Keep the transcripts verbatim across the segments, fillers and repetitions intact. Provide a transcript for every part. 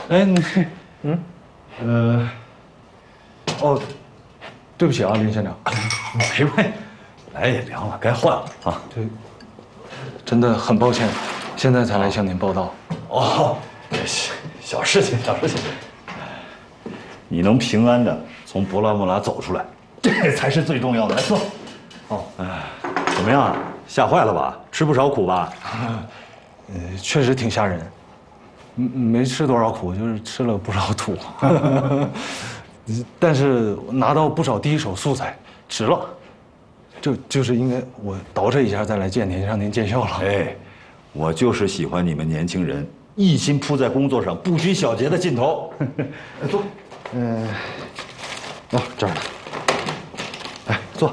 哎，你，嗯，呃，哦，对不起啊，林县长， 没关系，来也凉了，该换了啊。 这真的很抱歉，现在才来向您报道。 哦，小小事情，小事情。你能平安的从博拉莫拉走出来，这才是最重要的。来坐。哦，哎，怎么样？吓坏了吧？吃不少苦吧？ 呃，确实挺吓人，没吃多少苦，就是吃了不少土。但是拿到不少第一手素材，值了。就就是应该我捯饬一下再来见您，让您见笑了。 哎，我就是喜欢你们年轻人一心扑在工作上，不拘小节的劲头。坐。嗯，哦，这儿呢。哎，坐。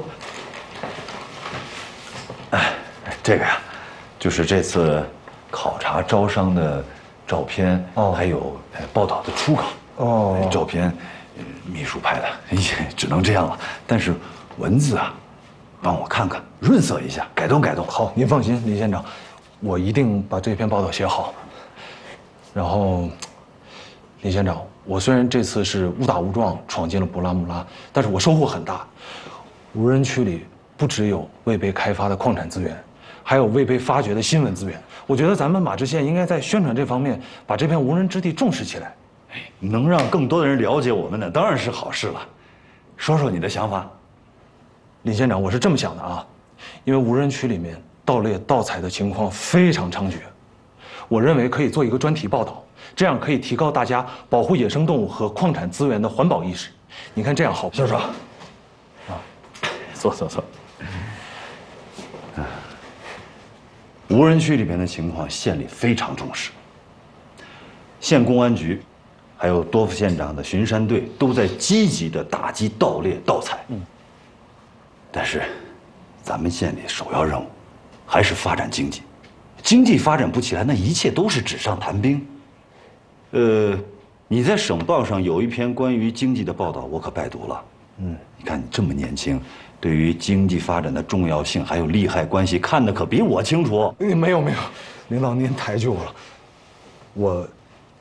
哎，这个呀，就是这次考察招商的照片，哦，还有报道的初稿。哦，照片，秘书拍的，也只能这样了。但是文字啊，帮我看看，润色一下，改动改动。 好，您放心，林县长，我一定把这篇报道写好。然后，林县长，我虽然这次是误打误撞闯进了博拉穆拉，但是我收获很大。无人区里不只有未被开发的矿产资源，还有未被发掘的新闻资源。我觉得咱们马知县应该在宣传这方面把这片无人之地重视起来。 哎，能让更多的人了解我们呢，当然是好事了。说说你的想法。 林县长，我是这么想的啊，因为无人区里面盗猎盗采的情况非常猖獗，我认为可以做一个专题报道，这样可以提高大家保护野生动物和矿产资源的环保意识。你看这样好不好？ 校长，啊，坐坐坐。啊，无人区里面的情况，县里非常重视。县公安局，还有多副县长的巡山队都在积极的打击盗猎盗采。嗯。但是，咱们县里首要任务，还是发展经济。经济发展不起来，那一切都是纸上谈兵。呃，你在省报上有一篇关于经济的报道，我可拜读了。嗯，你看你这么年轻，对于经济发展的重要性还有利害关系，看的可比我清楚。 没有没有，领导您抬举我了。我，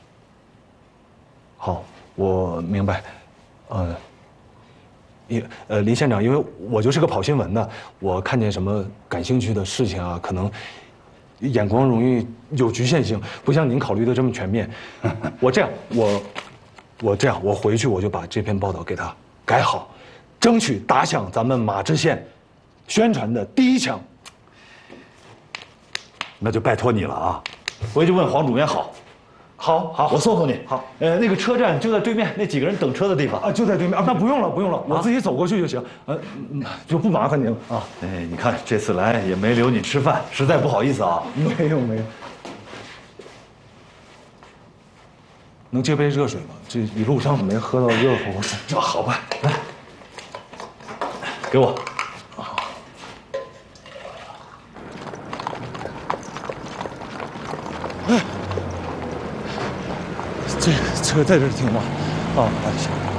好，我明白。呃。因呃，林县长，因为我就是个跑新闻的，我看见什么感兴趣的事情啊，可能眼光容易有局限性，不像您考虑的这么全面。我这样，我我这样，我回去我就把这篇报道给他改好，争取打响咱们马知县宣传的第一枪。 那就拜托你了啊！回去问黄主编好。 好，好， 我送送你。 好， 呃，那个车站就在对面，那几个人等车的地方啊，就在对面啊。那不用了，不用了，我自己走过去就行。呃，就不麻烦您了啊。 哎，你看这次来也没留你吃饭，实在不好意思啊。 没有，没有。能接杯热水吗？这一路上没喝到热乎乎的。 这好办，来，给我。 哎。这个车在这儿停吗？哦，行。